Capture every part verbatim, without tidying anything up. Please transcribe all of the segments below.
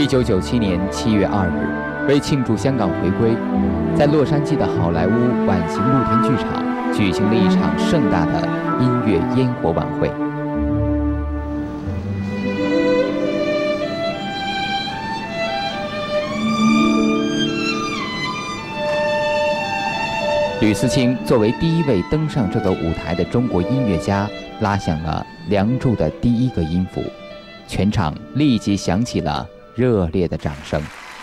九九七年七月二日，为庆祝香港回归，在洛杉矶的好莱坞晚晴露天剧场举行了一场盛大的音乐烟火晚会。吕思清作为第一位登上这个舞台的中国音乐家，拉响了《梁祝》的第一个音符，全场立即响起了热烈的掌声。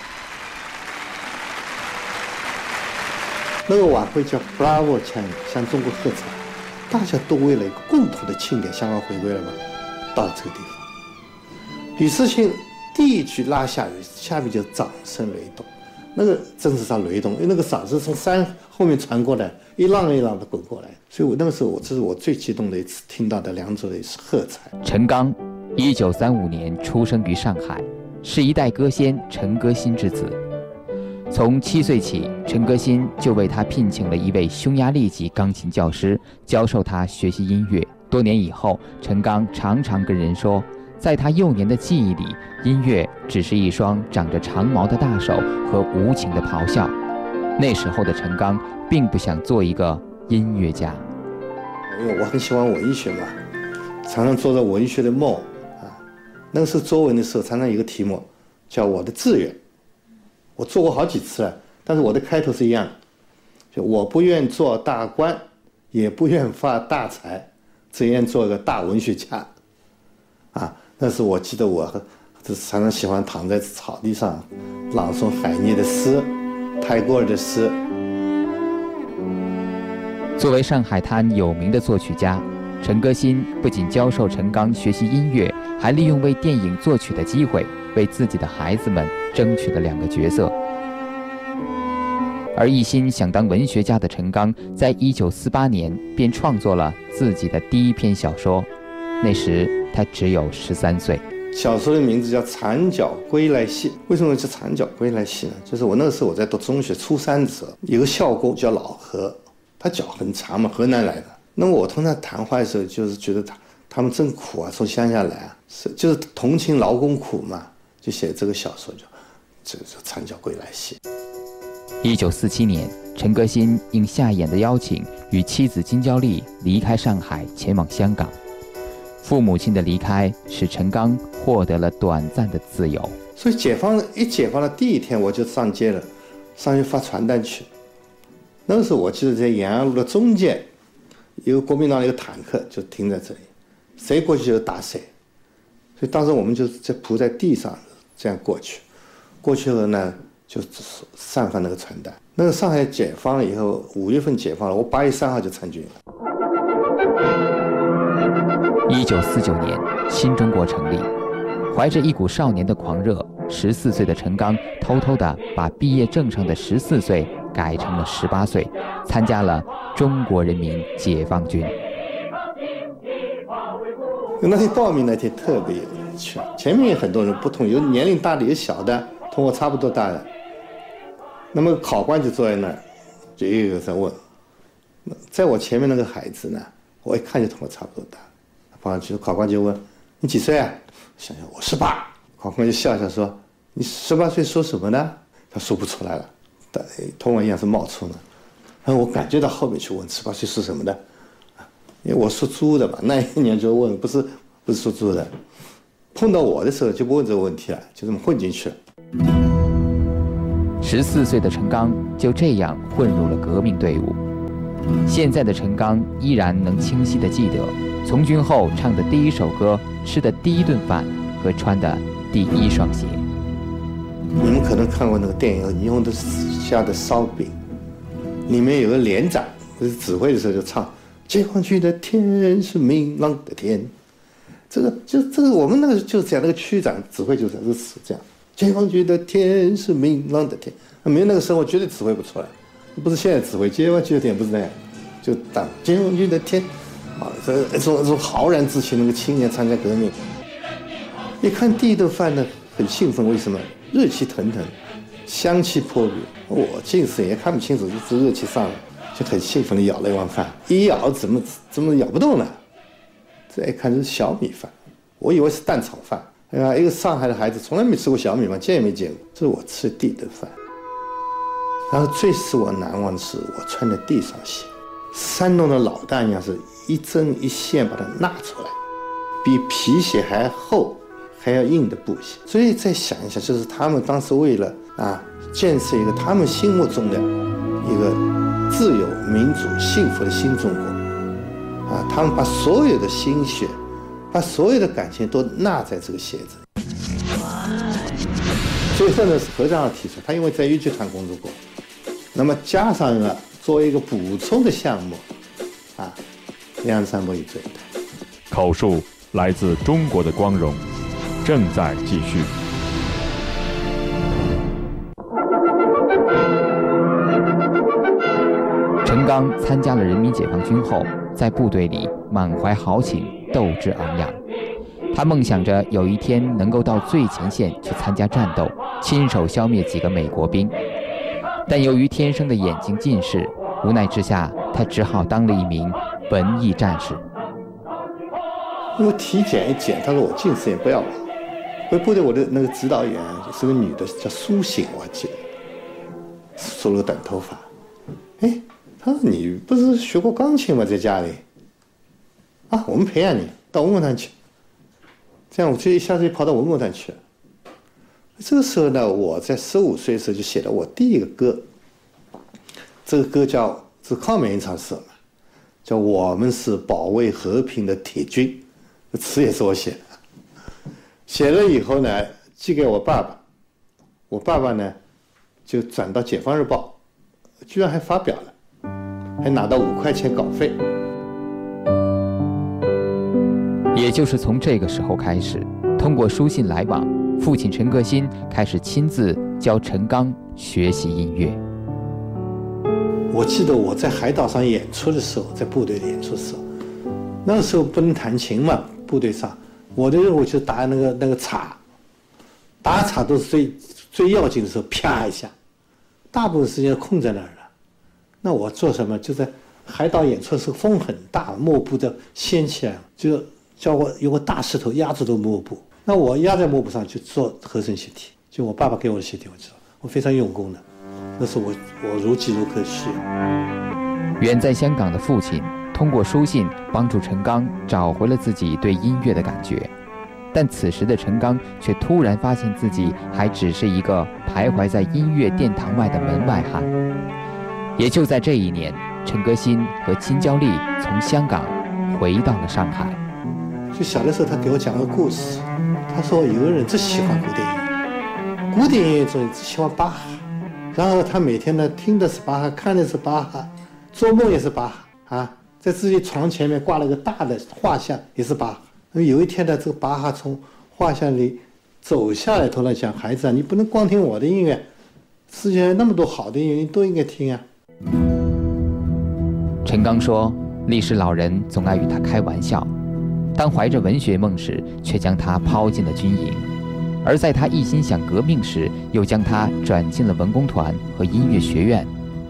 那个晚会叫 Bravo China， 向中国喝彩，大家都为了一个共同的庆典，香港回归了嘛，到了这个地方，吕思清第一句拉下去，下面就掌声雷动。那个真是他雷动，因为那个嗓子从山后面传过来，一浪一浪的滚过来，所以我那个时候我这是我最激动的一次听到的梁祝的一次喝彩。 陈刚，一九三五年出生于上海，是一代歌仙陈歌辛之子。从七岁起，陈歌辛就为他聘请了一位匈牙利籍钢琴教师，教授他学习音乐。多年以后，陈刚常常跟人说，在他幼年的记忆里，音乐只是一双长着长毛的大手和无情的咆哮。那时候的陈刚并不想做一个音乐家， 因为我很喜欢文学嘛，常常做着文学的梦啊。那个时候作文的时候，常常有一个题目叫我的志愿，我做过好几次了，但是我的开头是一样的，就我不愿做大官，也不愿发大财，只愿做个大文学家啊。但是我记得我常常喜欢躺在草地上朗诵海涅的诗，泰戈尔的诗。 作为上海滩有名的作曲家，陈歌辛不仅教授陈刚学习音乐，还利用为电影作曲的机会，为自己的孩子们争取了两个角色。而一心想当文学家的陈刚，在一九四八年便创作了自己的第一篇小说，那时他只有十三岁。 小说的名字叫《残脚归来戏》。为什么叫残脚归来戏呢？就是我那个时候我在读中学初三的时候，有个校工叫老何，他脚很长嘛，河南来的。那么我同他谈话的时候，就是觉得他他们真苦啊，从乡下来啊，是就是同情劳工苦嘛，就写这个小说叫这个叫《残脚归来戏》。 一九四七年，陈歌辛应夏衍的邀请，与妻子金娇丽离开上海，前往香港。父母亲的离开使陈刚获得了短暂的自由， 所以解放一解放的第一天，我就上街了，上去发传单去。那个时候我记得在延安路的中间，有国民党的一个坦克就停在这里，谁过去就打谁。所以当时我们就在铺在地上这样过去，过去后呢就散发那个传单。那个上海解放了以后，五月份解放了，我八月三号就参军了。 一九四九年，新中国成立，怀着一股少年的狂热，十四岁的陈刚偷偷地把毕业证上的十四岁改成了十八岁，参加了中国人民解放军。 那天报名那天特别有趣，前面有很多人不同，有年龄大的，有小的，同我差不多大的。那么考官就坐在那儿，就一个个在问。在我前面那个孩子呢，我一看就同我差不多大。考官就问你几岁啊？想想我十八。考官就笑笑说：“你十八岁说什么呢？”他说不出来了，但同我一样是冒充的。然后我感觉到后面去问十八岁是什么的，因为我属猪的嘛，那一年就问不是不是属猪的。碰到我的时候就不问这个问题了，就这么混进去了。 十四岁的陈刚就这样混入了革命队伍。现在的陈刚依然能清晰地记得从军后唱的第一首歌、吃的第一顿饭和穿的第一双鞋。 你们可能看过那个电影《霓虹的下的烧饼》，里面有个连长，不是指挥的时候就唱“解放区的天是明朗的天”，这个就这个我们那个就是这样，那个区长指挥就是是这样，“解放区的天是明朗的天”，没有那个生活绝对指挥不出来。不是现在指挥，解放区的天不是那样，就当解放区的天。啊，这种这种浩然之气，那个青年参加革命，一看第一顿饭呢，很兴奋。为什么？热气腾腾，香气扑鼻。我近视也看不清楚，就是热气上来，就很兴奋地咬了一碗饭。一咬怎么怎么咬不动了？这一看是小米饭，我以为是蛋炒饭， 哎呀，一个上海的孩子从来没吃过小米饭，见也没见过，这是我吃的第一顿饭。然后最使我难忘的是，我穿在地上写，山东的老大娘是一针一线把它纳出来，比皮鞋还厚还要硬的布鞋。所以再想一下，就是他们当时为了啊建设一个他们心目中的一个自由民主幸福的新中国啊，他们把所有的心血把所有的感情都纳在这个鞋子里。最后呢，是何长浩提出，他因为在豫剧团工作过，那么加上了作为一个补充的项目啊，梁山伯与祝英台。 口述来自中国的光荣，正在继续。 陈刚参加了人民解放军后，在部队里满怀豪情，斗志昂扬。他梦想着有一天能够到最前线去参加战斗，亲手消灭几个美国兵。但由于天生的眼睛近视，无奈之下，他只好当了一名文艺战士。 因为体检一检，他说我近视眼不要我。回部队我的那个指导员是个女的，叫苏醒，我还记得，梳了个短头发。哎，他说你不是学过钢琴吗？在家里。啊，我们培养你到文工团去。这样我就一下子就跑到文工团去了。这个时候呢，我在十五岁的时候就写了我第一个歌。这个歌叫是抗美援朝诗嘛，叫我们是保卫和平的铁军，词也是我写的。写了以后呢，寄给我爸爸，我爸爸呢就转到《解放日报》，居然还发表了，还拿到五块钱稿费。 也就是从这个时候开始，通过书信来往，父亲陈革新开始亲自教陈刚学习音乐。 我记得我在海岛上演出的时候，在部队里演出的时候，那个时候不能弹琴嘛，部队上我的任务就是打那个那个镲，打镲都是最最要紧的时候，啪一下，大部分时间空在那儿了。那我做什么？就在海岛演出的时候，风很大，幕布都掀起来了，就叫我有个大石头压住这幕布，那我压在幕布上去做和声习题，就我爸爸给我的习题，我知道，我非常用功的，那是我我如饥如渴需要。 远在香港的父亲通过书信帮助陈刚找回了自己对音乐的感觉，但此时的陈刚却突然发现自己还只是一个徘徊在音乐殿堂外的门外汉。也就在这一年，陈革新和金娇丽从香港回到了上海。 就小的时候，他给我讲个故事，他说有个人只喜欢古典音乐，古典音乐中只喜欢巴哈，然后他每天呢听的是巴哈，看的是巴哈，做梦也是巴哈啊，在自己床前面挂了个大的画像，也是巴哈。那么有一天呢，这个巴哈从画像里走下来，头来讲：“孩子啊，你不能光听我的音乐，世界上那么多好的音乐，你都应该听啊。” 陈刚说，历史老人总爱与他开玩笑，当怀着文学梦时，却将他抛进了军营；而在他一心想革命时，又将他转进了文工团和音乐学院。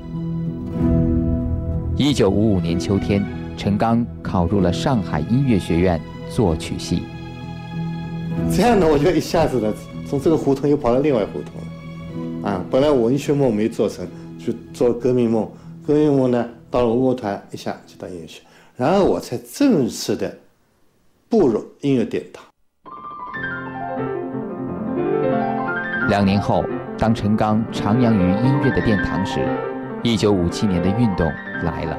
一九五五年秋天，陈刚考入了上海音乐学院作曲系。 这样呢，我就一下子呢，从这个胡同又跑到另外胡同了。啊，本来文学梦没做成，就做革命梦。革命梦呢，到了文工团，一下就到音乐学，然后我才正式的步入音乐殿堂。 两年后，当陈刚徜徉于音乐的殿堂时，一九五七年的运动来了。